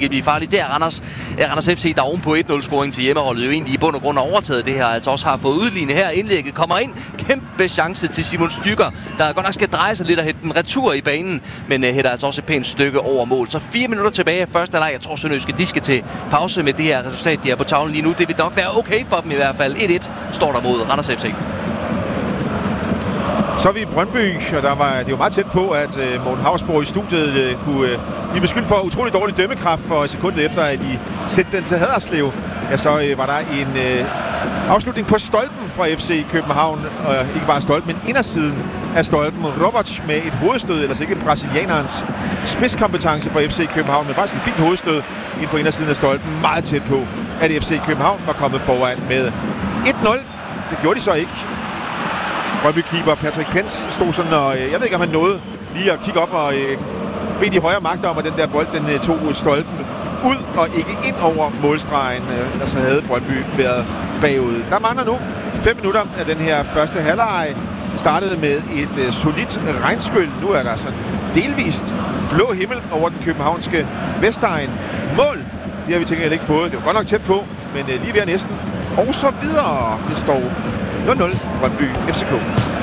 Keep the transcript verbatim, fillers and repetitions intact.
kan blive farligt. Det er Randers, Randers F C, der ovenpå et nul-scoring til hjemmeholdet jo egentlig i bund og grund har overtaget det her, altså også har fået udlignet her. Indlægget kommer ind. Kæmpe chance til Simon Stygger, der godt nok skal dreje sig lidt og hætte den retur i banen, men uh, hætter altså også et pænt stykke over mål. Så fire minutter tilbage af første halvleg. Jeg tror, Sønderjyske, de skal til pause med det her resultat, de er på tavlen lige nu. Det vil nok være okay for dem i hvert fald. et et står der mod Randers F C. Så er vi i Brøndby, og der var, det var meget tæt på, at uh, Morten Havsborg i studiet uh, kunne uh, blive beskyldt for utrolig dårlig dømmekraft for sekundet efter, at de sendte den til Haderslev. Ja, så uh, var der en uh, afslutning på stolpen fra F C København, og uh, ikke bare stolpen, men indersiden af stolpen. Roberts med et hovedstød, ellers ikke brasilianerens spidskompetence fra F C København, men faktisk et fint hovedstød ind på indersiden af stolpen. Meget tæt på, at F C København var kommet foran med et nul. Det gjorde de så ikke. Brøndby-keeper Patrick Pence stod sådan, og jeg ved ikke, om han nåede lige at kigge op og øh, bede de højre magter om, at den der bold, den øh, tog stolpen ud og ikke ind over målstregen. Øh, ellers havde Brøndby været bagud. Der mangler nu fem minutter af den her første halvleg. Startede med et øh, solidt regnskyld. Nu er der sådan delvist blå himmel over den københavnske Vestegn. Mål, det har vi tænkt ikke fået. Det var godt nok tæt på, men øh, lige ved næsten. Og så videre. Det står nul nul Brøndby F C K.